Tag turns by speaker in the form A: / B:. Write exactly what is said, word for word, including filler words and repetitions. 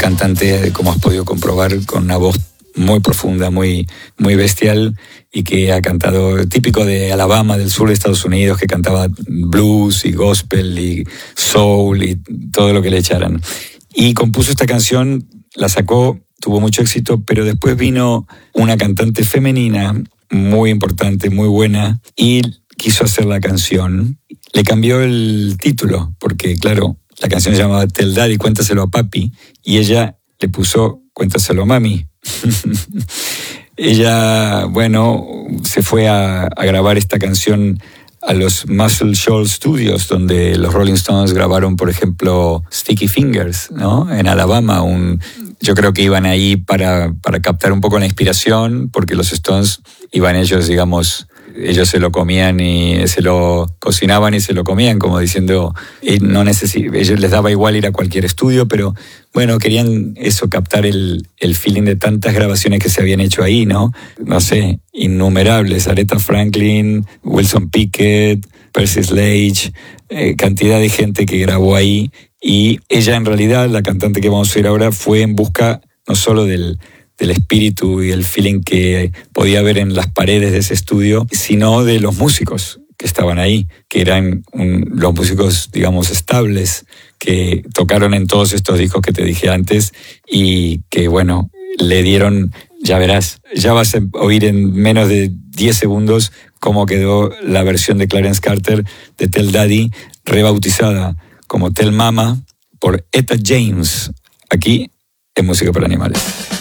A: cantante, como has podido comprobar, con una voz muy profunda, muy, muy bestial, y que ha cantado, típico de Alabama, del sur de Estados Unidos, que cantaba blues y gospel y soul y todo lo que le echaran. Y compuso esta canción, la sacó, tuvo mucho éxito, pero después vino una cantante femenina muy importante, muy buena, y quiso hacer la canción. Le cambió el título, porque claro, la canción se llamaba Tell Daddy, cuéntaselo a papi, y ella le puso cuéntaselo a mami. Ella, bueno, se fue a, a grabar esta canción a los Muscle Shoals Studios, donde los Rolling Stones grabaron, por ejemplo, Sticky Fingers, ¿no? En Alabama. Un, yo creo que iban ahí para, para captar un poco la inspiración, porque los Stones iban ellos, digamos, ellos se lo comían y se lo cocinaban y se lo comían, como diciendo, y no necesi- ellos les daba igual ir a cualquier estudio, pero bueno, querían eso, captar el, el feeling de tantas grabaciones que se habían hecho ahí, ¿no? No sé, innumerables, Aretha Franklin, Wilson Pickett, Percy Sledge, eh, cantidad de gente que grabó ahí, y ella en realidad, la cantante que vamos a oír ahora, fue en busca no solo del del espíritu y el feeling que podía haber en las paredes de ese estudio, sino de los músicos que estaban ahí, que eran un, los músicos, digamos, estables, que tocaron en todos estos discos que te dije antes y que, bueno, le dieron, ya verás, ya vas a oír en menos de diez segundos cómo quedó la versión de Clarence Carter de Tell Daddy, rebautizada como Tell Mama por Etta James, aquí en Música para Animales.